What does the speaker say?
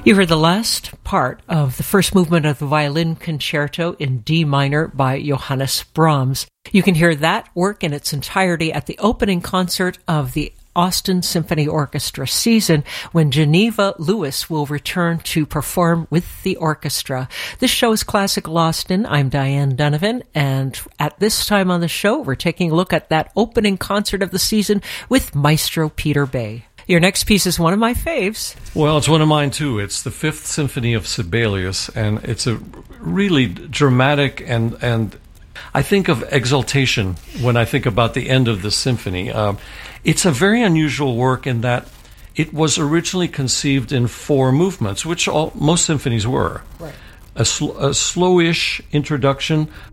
You heard the last part of the first movement of the Violin Concerto in D minor by Johannes Brahms. You can hear that work in its entirety at the opening concert of the Austin Symphony Orchestra season, when Geneva Lewis will return to perform with the orchestra. This show is Classical Austin. I'm Diane Donovan, and at this time on the show, we're taking a look at that opening concert of the season with Maestro Peter Bay. Your next piece is one of my faves. Well, it's one of mine, too. It's the Fifth Symphony of Sibelius, and it's a really dramatic and I think of exaltation when I think about the end of the symphony. It's a very unusual work in that it was originally conceived in 4 movements, which most symphonies were. Right. A slowish introduction,